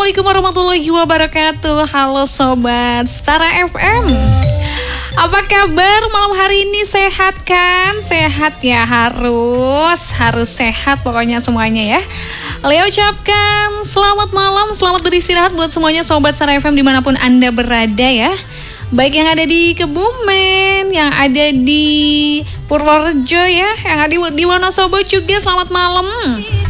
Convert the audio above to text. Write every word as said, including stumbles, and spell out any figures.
Assalamualaikum warahmatullahi wabarakatuh. Halo Sobat Stara F M. Apa kabar malam hari ini, sehat kan? Sehat ya, harus, harus sehat pokoknya semuanya ya. Leo ucapkan selamat malam, selamat beristirahat buat semuanya Sobat Stara F M dimanapun Anda berada ya. Baik yang ada di Kebumen, yang ada di Purworejo ya, yang ada di Wonosobo juga selamat malam.